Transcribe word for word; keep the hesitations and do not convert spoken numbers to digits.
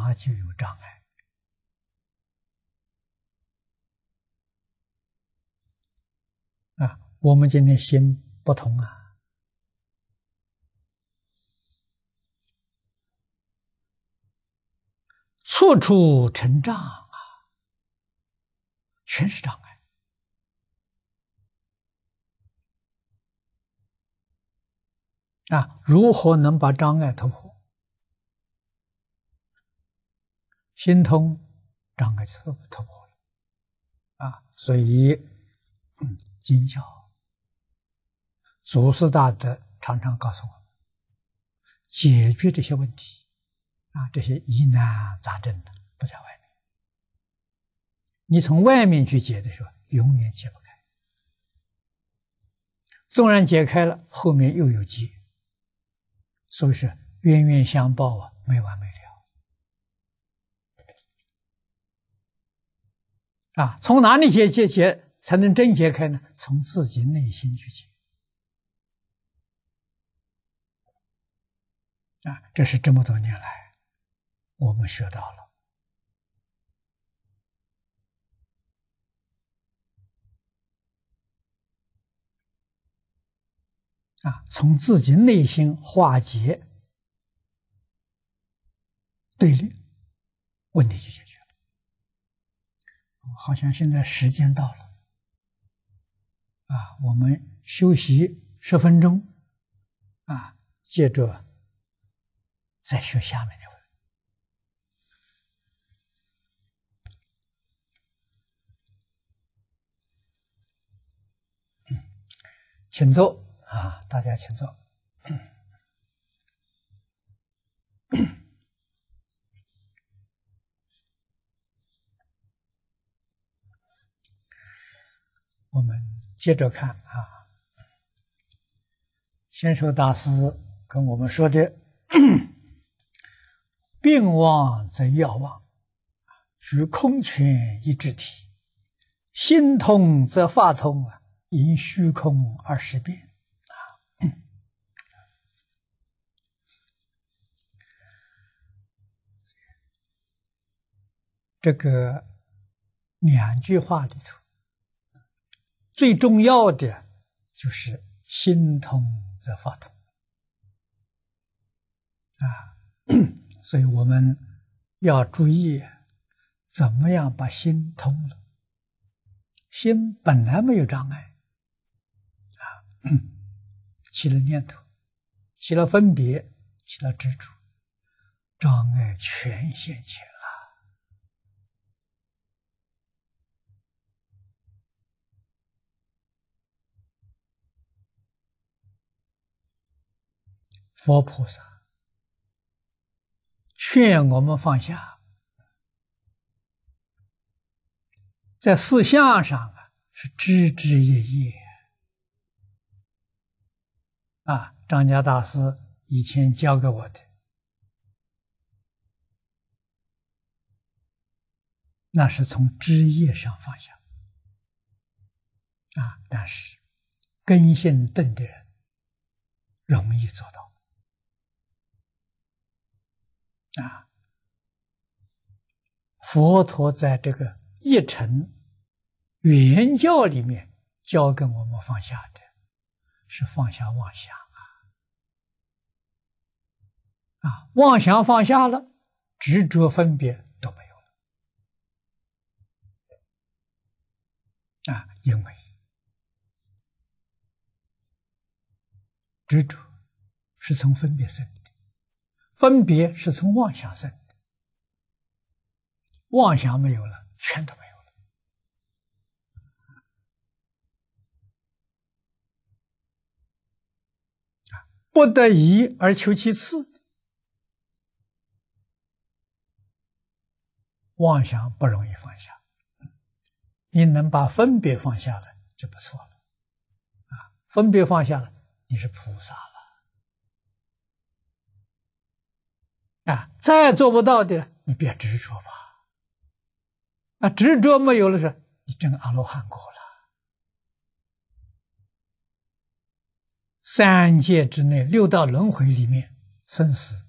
它就有障碍。啊，我们今天心不同啊，处处成障啊，全是障碍。啊，如何能把障碍突破？心通，障碍就突破了。啊，所以，嗯，经教祖师大德常常告诉我们，解决这些问题，啊，这些疑难杂症的不在外面。你从外面去解的时候，永远解不开。纵然解开了，后面又有结。所以是冤冤相报啊，没完没了啊！从哪里解解解才能真解开呢？从自己内心去解啊！这是这么多年来我们学到了啊，从自己内心化解对立，问题就解决了。好像现在时间到了啊，我们休息十分钟啊，接着再学下面的问题。嗯，请坐啊，大家请坐。我们接着看啊，先说大师跟我们说的病妄则药妄，举空拳一致体，心通则法通啊，因虚空而识变啊。这个两句话里头，最重要的就是心通则法通啊，所以我们要注意怎么样把心通了。心本来没有障碍啊，起了念头，起了分别，起了执着，障碍全现前了。佛菩萨劝我们放下，在事相上啊是枝枝叶叶啊。张家大师以前教给我的，那是从枝叶上放下啊，但是根性钝的人容易做到。啊，佛陀在这个一乘原教里面教给我们放下的，是放下妄想啊！啊，妄想放下了，执着分别都没有了啊！因为执着是从分别生的。分别是从妄想生的，妄想没有了，全都没有了。啊，不得已而求其次，妄想不容易放下，你能把分别放下了就不错了。啊，分别放下了，你是菩萨了。啊，再做不到的，你别执着吧。啊，执着没有了是，你证阿罗汉果了。三界之内，六道轮回里面，生死